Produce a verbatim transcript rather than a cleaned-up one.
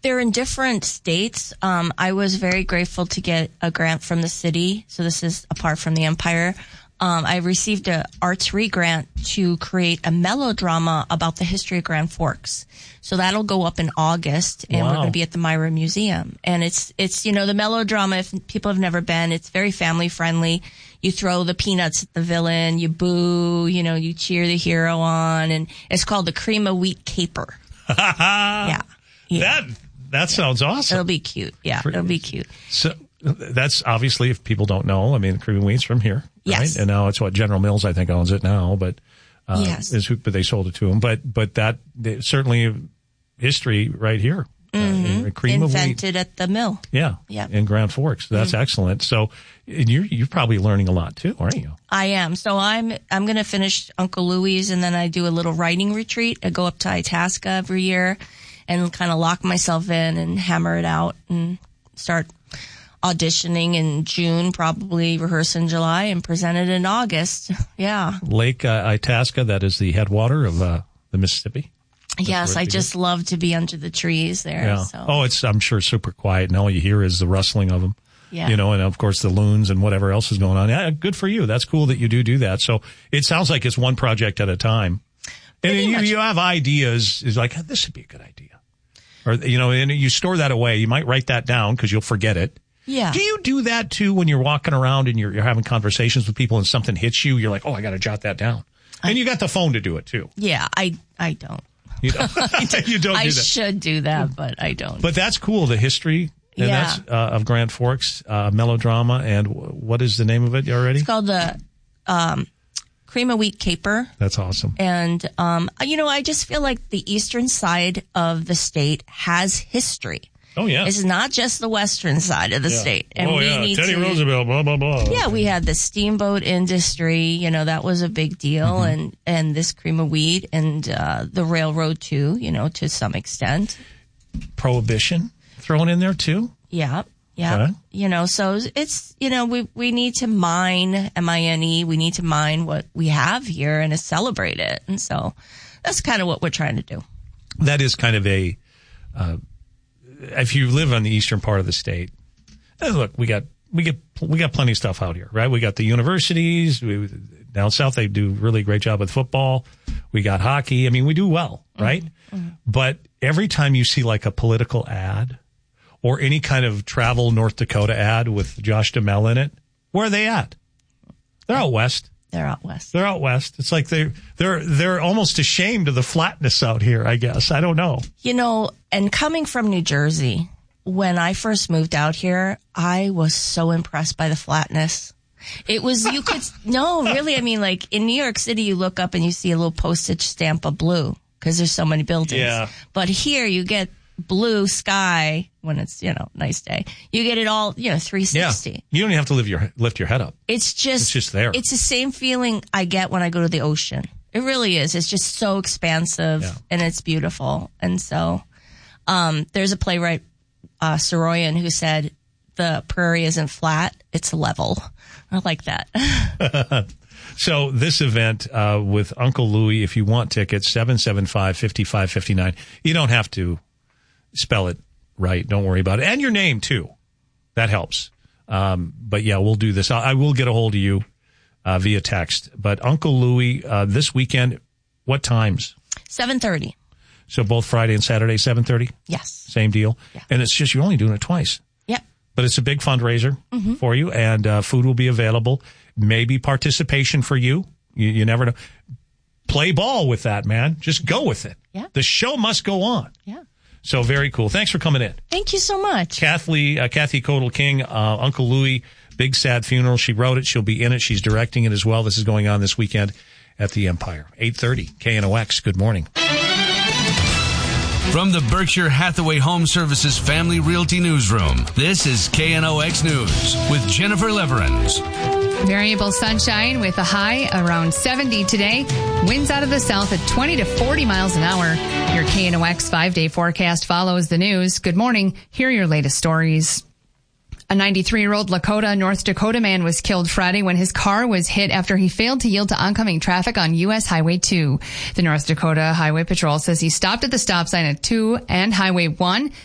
They're in different states. Um, I was very grateful to get a grant from the city. So this is apart from the Empire. Um, I received a Arts Re grant to create a melodrama about the history of Grand Forks. So that'll go up in August, and wow. we're going to be at the Myra Museum. And it's, it's, you know, the melodrama, if people have never been, it's very family friendly. You throw the peanuts at the villain, you boo, you know, you cheer the hero on, and it's called the Cream of Wheat Caper. yeah. yeah. That, that sounds awesome. It'll be cute. Yeah, it'll be cute. So that's obviously, if people don't know, I mean, Cream of Wheat's from here. Yes. Right? And now it's what General Mills, I think, owns it now, but, uh, yes. is who, but they sold it to them. But, but that they, certainly history right here. Mm-hmm. Uh, cream Invented of wheat. at the mill. Yeah. Yeah. In Grand Forks. That's mm-hmm. excellent. So and you're, you're probably learning a lot too, aren't you? I am. So I'm, I'm going to finish Uncle Louie's, and then I do a little writing retreat. I go up to Itasca every year and kind of lock myself in and hammer it out and start auditioning in June, probably rehearse in July, and present it in August. Yeah. Lake uh, Itasca, that is the headwater of uh, the Mississippi. That's yes, I just love to be under the trees there. Yeah. So. Oh, it's, I'm sure, super quiet, and all you hear is the rustling of them. Yeah. You know, and of course the loons and whatever else is going on. Yeah, good for you. That's cool that you do do that. So it sounds like it's one project at a time. And you, you have ideas, is like, this would be a good idea. Or, you know, and you store that away. You might write that down because you'll forget it. Yeah. Do you do that too when you're walking around and you're, you're having conversations with people and something hits you? You're like, oh, I got to jot that down. I, and you got the phone to do it too. Yeah, I, I don't. You don't, you don't do I that. should do that, but I don't. But that's cool, the history. And yeah. that's uh, of Grand Forks, uh, melodrama. And w- what is the name of it already? It's called the um, Cream of Wheat Caper. That's awesome. And, um, you know, I just feel like the eastern side of the state has history. Oh, yeah. It's not just the western side of the yeah. state. And oh, we yeah. need Teddy to, Roosevelt, blah, blah, blah. Yeah, we had the steamboat industry. You know, that was a big deal. Mm-hmm. And, and this cream of wheat and uh, the railroad, too, you know, to some extent. Prohibition thrown in there, too? Yeah. Yeah. Okay. You know, so it's, you know, we, we need to mine, M I N E, we need to mine what we have here and to celebrate it. And so that's kind of what we're trying to do. That is kind of a, uh, if you live on the eastern part of the state, look, we got, we get, we got plenty of stuff out here, right? We got the universities. We, down south, they do a really great job with football. We got hockey. I mean, we do well, right? Mm-hmm. Mm-hmm. But every time you see like a political ad, or any kind of travel North Dakota ad with Josh Duhamel in it, where are they at? They're out west. They're out west. They're out west. It's like they they're they're almost ashamed of the flatness out here, I guess. I don't know. You know, and coming from New Jersey, when I first moved out here, I was so impressed by the flatness. It was, you could, no, really, I mean, like in New York City, you look up and you see a little postage stamp of blue because there's so many buildings. Yeah. But here you get blue sky when it's, you know, nice day. You get it all, you know, three sixty. Yeah. You don't even have to lift your, lift your head up. It's just, it's just there. It's the same feeling I get when I go to the ocean. It really is. It's just so expansive yeah. and it's beautiful. And so, um, there's a playwright, uh, Soroyan, who said the prairie isn't flat, it's level. I like that. So this event uh, with Uncle Louie, if you want tickets, seven seven five, five five five nine. You don't have to spell it right. Don't worry about it. And your name, too. That helps. Um, but, yeah, we'll do this. I, I will get a hold of you uh, via text. But Uncle Louie, uh, this weekend, what times? seven thirty. So both Friday and Saturday, seven thirty? Yes. Same deal? Yeah. And it's just you're only doing it twice. Yep. But it's a big fundraiser mm-hmm. for you, and uh, food will be available. Maybe participation for you. you. You never know. Play ball with that, man. Just go with it. Yeah. The show must go on. Yeah. So very cool. Thanks for coming in. Thank you so much. Kathy, uh, Kathy Kodal King, uh, Uncle Louie, Big Sad Funeral. She wrote it. She'll be in it. She's directing it as well. This is going on this weekend at the Empire. eight thirty, K N O X. Good morning. From the Berkshire Hathaway Home Services Family Realty Newsroom, this is K N O X News with Jennifer Leverins. Variable sunshine with a high around seventy today. Winds out of the south at twenty to forty miles an hour. Your K N O X five-day forecast follows the news. Good morning. Here are your latest stories. A ninety-three-year-old Lakota, North Dakota man was killed Friday when his car was hit after he failed to yield to oncoming traffic on U S Highway two. The North Dakota Highway Patrol says he stopped at the stop sign at two and Highway one